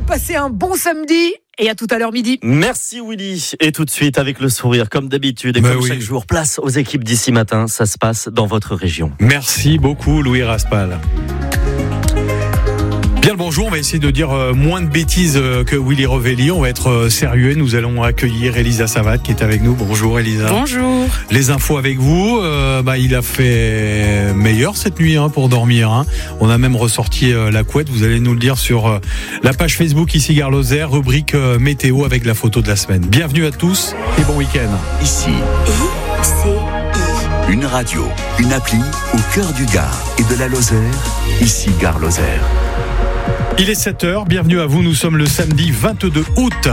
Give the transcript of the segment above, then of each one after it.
passez un bon samedi. Et à tout à l'heure midi. Merci Willy. Et tout de suite avec le sourire, comme d'habitude et comme chaque jour, place aux équipes d'ici matin. Ça se passe dans votre région. Merci beaucoup Louis Raspal. Bien le bonjour, on va essayer de dire moins de bêtises que Willy Rovelli. On va être sérieux. Nous allons accueillir Elisa Savat qui est avec nous. Bonjour Elisa. Bonjour. Les infos avec vous. Il a fait meilleur cette nuit pour dormir. On a même ressorti la couette. Vous allez nous le dire sur la page Facebook ici Gare Lozère, rubrique météo avec la photo de la semaine. Bienvenue à tous et bon week-end. Ici, une radio, une appli au cœur du Gard et de la Lozère. Ici Gare Lozère. Il est 7h, bienvenue à vous, nous sommes le samedi 22 août.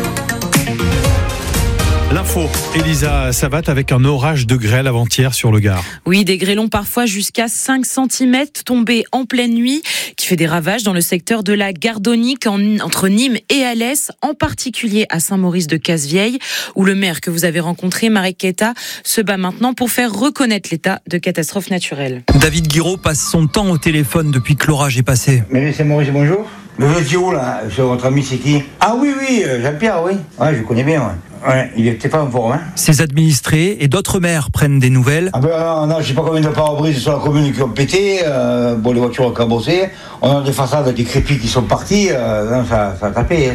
L'info, Elisa Savat avec un orage de grêle avant-hier sur le Gard. Oui, des grêlons parfois jusqu'à 5 cm tombés en pleine nuit qui fait des ravages dans le secteur de la Gardonique entre Nîmes et Alès, en particulier à Saint-Maurice de Cazevieille où le maire que vous avez rencontré, Marek Keta, se bat maintenant pour faire reconnaître l'état de catastrophe naturelle. David Guiraud passe son temps au téléphone depuis que l'orage est passé. Mais c'est Maurice, bonjour. Mais vous étiez où là? Votre ami c'est qui? Ah oui, Jean-Pierre, oui. Ouais, je le connais bien, ouais. Ouais, il était pas en forme, Ses administrés et d'autres maires prennent des nouvelles. Ah ben non, je sais pas combien de pare-brises sur la commune qui ont pété, les voitures ont cabossé, on a des façades décrépites qui sont parties, ça a tapé,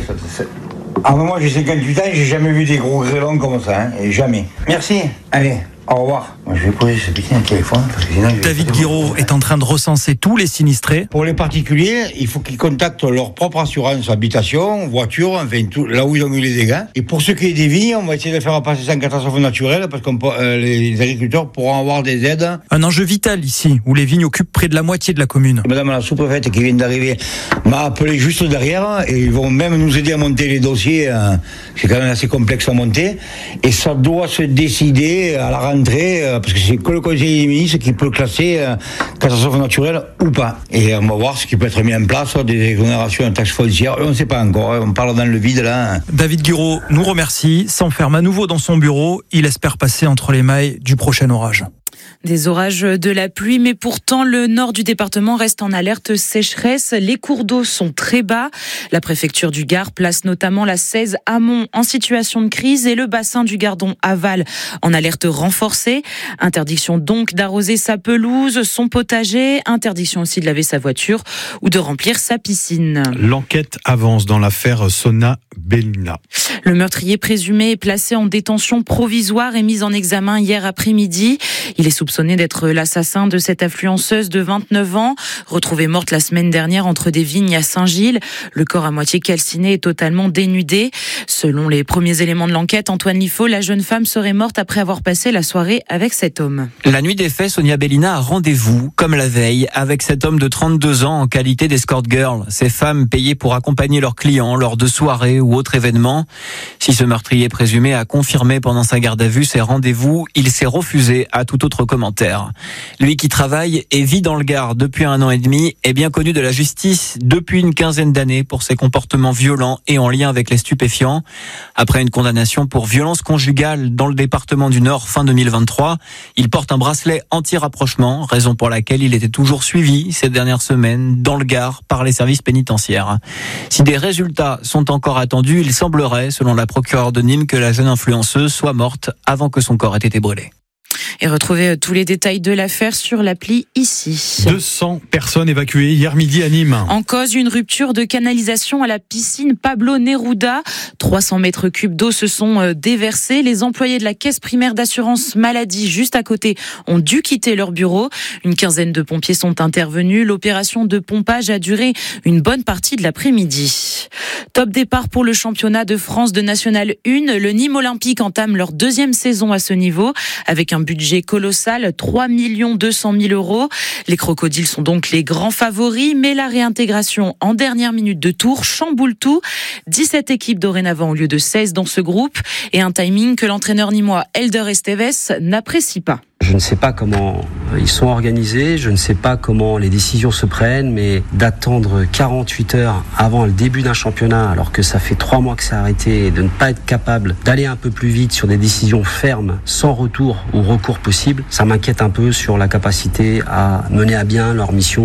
moi j'ai 58 ans, j'ai jamais vu des gros grêlons comme ça, et jamais. Merci, allez. Au revoir. Moi, je vais poser ce petit téléphone parce que sinon David Guiraud est en train de recenser tous les sinistrés. Pour les particuliers, il faut qu'ils contactent leur propre assurance habitation, voiture, enfin tout, là où ils ont eu les dégâts. Et pour ce qui est des vignes, on va essayer de faire passer ça en catastrophe naturelle parce que les agriculteurs pourront avoir des aides. Un enjeu vital ici, où les vignes occupent près de la moitié de la commune. Madame la sous-préfète qui vient d'arriver m'a appelé juste derrière et ils vont même nous aider à monter les dossiers. C'est quand même assez complexe à monter et ça doit se décider à la rentrée parce que c'est que le Conseil des ministres qui peut classer catastrophe naturelle ou pas. Et on va voir ce qui peut être mis en place, des exonérations de taxes foncières. On ne sait pas encore, on parle dans le vide là. David Guiraud nous remercie, s'enferme à nouveau dans son bureau. Il espère passer entre les mailles du prochain orage. Des orages, de la pluie, mais pourtant le nord du département reste en alerte sécheresse. Les cours d'eau sont très bas. La préfecture du Gard place notamment la 16 amont en situation de crise et le bassin du Gardon aval en alerte renforcée. Interdiction donc d'arroser sa pelouse, son potager. Interdiction aussi de laver sa voiture ou de remplir sa piscine. L'enquête avance dans l'affaire Sona Belina. Le meurtrier présumé est placé en détention provisoire et mis en examen hier après-midi. Il est soupçonné d'être l'assassin de cette influenceuse de 29 ans, retrouvée morte la semaine dernière entre des vignes à Saint-Gilles. Le corps à moitié calciné est totalement dénudé. Selon les premiers éléments de l'enquête, Antoine Liffaut, la jeune femme serait morte après avoir passé la soirée avec cet homme. La nuit des faits, Sonia Belina a rendez-vous, comme la veille, avec cet homme de 32 ans en qualité d'escort girl. Ces femmes payées pour accompagner leurs clients lors de soirées ou autres événements. Si ce meurtrier présumé a confirmé pendant sa garde à vue ses rendez-vous, il s'est refusé à tout autre commentaire. Lui qui travaille et vit dans le Gard depuis 1 an et demi est bien connu de la justice depuis une quinzaine d'années pour ses comportements violents et en lien avec les stupéfiants. Après une condamnation pour violence conjugale dans le département du Nord fin 2023, il porte un bracelet anti-rapprochement, raison pour laquelle il était toujours suivi ces dernières semaines dans le Gard par les services pénitentiaires. Si des résultats sont encore attendus, il semblerait, selon la procureure de Nîmes, que la jeune influenceuse soit morte avant que son corps ait été brûlé. Et retrouvez tous les détails de l'affaire sur l'appli ici. 200 personnes évacuées hier midi à Nîmes. En cause, une rupture de canalisation à la piscine Pablo Neruda. 300 mètres cubes d'eau se sont déversés. Les employés de la caisse primaire d'assurance maladie juste à côté ont dû quitter leur bureau. Une quinzaine de pompiers sont intervenus. L'opération de pompage a duré une bonne partie de l'après-midi. Top départ pour le championnat de France de National 1. Le Nîmes Olympique entame leur 2e saison à ce niveau avec un budget colossal, 3 200 000 €. Les crocodiles sont donc les grands favoris, mais la réintégration en dernière minute de Tours chamboule tout. 17 équipes dorénavant au lieu de 16 dans ce groupe et un timing que l'entraîneur nîmois Elder Esteves n'apprécie pas. Je ne sais pas comment ils sont organisés, je ne sais pas comment les décisions se prennent, mais d'attendre 48 heures avant le début d'un championnat, alors que ça fait 3 mois que c'est arrêté, et de ne pas être capable d'aller un peu plus vite sur des décisions fermes, sans retour ou recours possible, ça m'inquiète un peu sur la capacité à mener à bien leur mission.